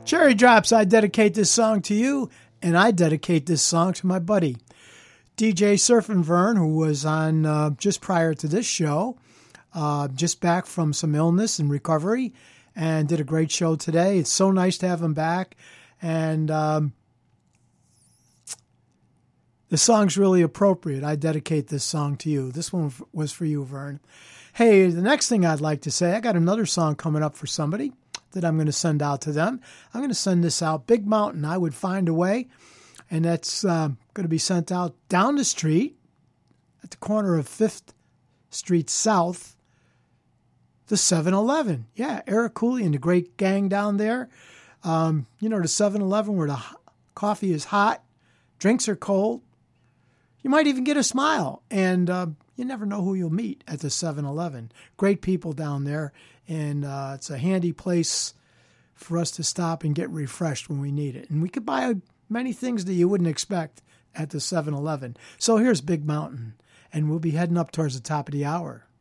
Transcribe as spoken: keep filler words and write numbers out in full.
Cherry Drops, I dedicate this song to you, and I dedicate this song to my buddy, D J Surfin' Vern, who was on uh, just prior to this show, uh, just back from some illness and recovery, and did a great show today. It's so nice to have him back, and um, the song's really appropriate. I dedicate this song to you. This one was for you, Vern. Hey, the next thing I'd like to say, I got another song coming up for somebody that I'm going to send out to them. I'm going to send this out, Big Mountain, I Would Find a Way, and that's uh, going to be sent out down the street at the corner of fifth Street South, the seven eleven. Yeah, Eric Cooley and the great gang down there. Um, you know, the seven eleven where the coffee is hot, drinks are cold. You might even get a smile, and uh, you never know who you'll meet at the seven eleven. Great people down there, and uh, it's a handy place for us to stop and get refreshed when we need it. And we could buy many things that you wouldn't expect at the seven eleven. So here's Big Mountain, and we'll be heading up towards the top of the hour.